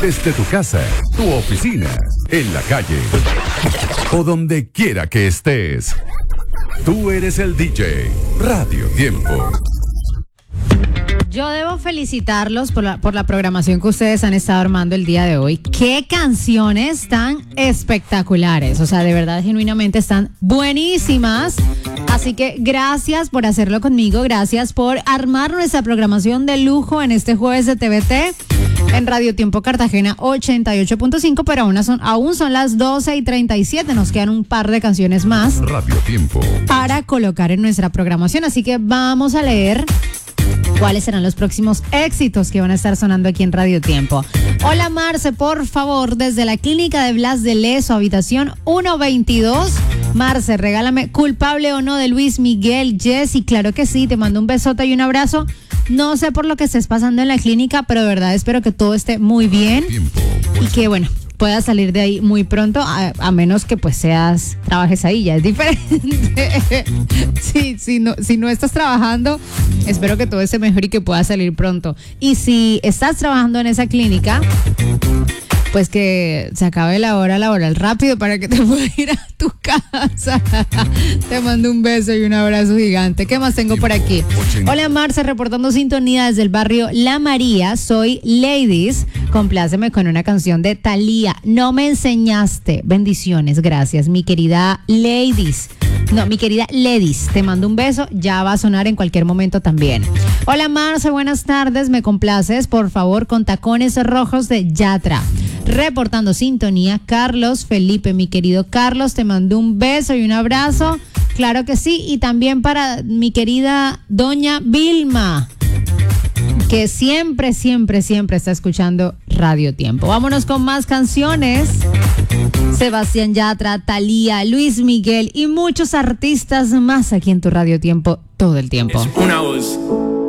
Desde tu casa, tu oficina, en la calle o donde quiera que estés. Tú eres el DJ Radio Tiempo. Yo debo felicitarlos por la programación que ustedes han estado armando el día de hoy. ¡Qué canciones tan espectaculares! O sea, de verdad, genuinamente están buenísimas. Así que gracias por hacerlo conmigo. Gracias por armar nuestra programación de lujo en este jueves de TVT en Radio Tiempo Cartagena 88.5. Pero aún son las 12:37. Nos quedan un par de canciones más. Radio Tiempo. Para colocar en nuestra programación. Así que vamos a leer cuáles serán los próximos éxitos que van a estar sonando aquí en Radio Tiempo. Hola Marce, por favor, desde la clínica de Blas de Lezo, habitación 122. Marce, regálame Culpable o No de Luis Miguel. Jessy, claro que sí, te mando un besote y un abrazo. No sé por lo que estés pasando en la clínica, pero de verdad espero que todo esté muy bien y que, bueno, puedas salir de ahí muy pronto, a menos que pues trabajes ahí, ya es diferente. Sí, si no estás trabajando, espero que todo esté mejor y que puedas salir pronto. Y si estás trabajando en esa clínica, pues que se acabe la hora laboral rápido para que te puedas ir a tu casa. Te mando un beso y un abrazo gigante. ¿Qué más tengo por aquí? Hola Marce, reportando sintonía desde el barrio La María. Soy Ladies. Compláceme con una canción de Thalía. No me enseñaste. Bendiciones, gracias, mi querida Ladies. No, mi querida Ladies, te mando un beso, ya va a sonar en cualquier momento también. Hola Marce, buenas tardes, me complaces, por favor, con Tacones Rojos de Yatra. Reportando sintonía, Carlos Felipe, mi querido Carlos, te mando un beso y un abrazo, claro que sí, y también para mi querida doña Vilma, que siempre está escuchando Radio Tiempo. Vámonos con más canciones. Sebastián Yatra, Thalía, Luis Miguel y muchos artistas más aquí en tu Radio Tiempo todo el tiempo. Es una voz.